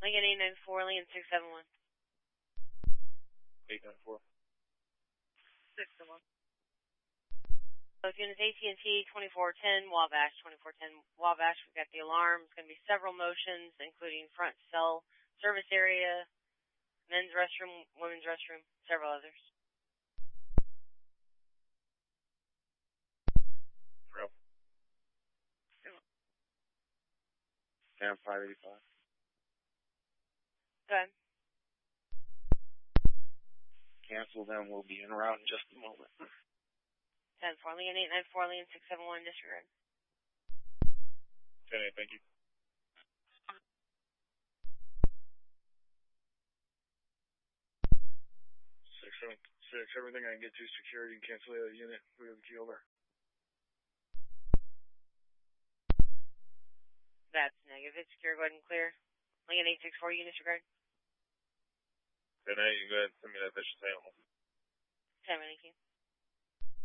Lincoln 894, Lincoln 671. 894. 671. Both units AT&T 2410, Wabash 2410. Wabash, we've got the alarm. It's going to be several motions, including front cell service area, men's restroom, women's restroom, several others. Real. Cam 585. Go ahead. Cancel them. We'll be en route in just a moment. 10-4, Lincoln 894, Lincoln 671, disregard. 10-8, thank you. Six, everything I can get to security and cancel the other unit. We have the key over. That's negative. It's secure. Go ahead and clear. Lincoln 864, you disregard. 10-8, you go ahead and send me that bitch sample. 10, thank you.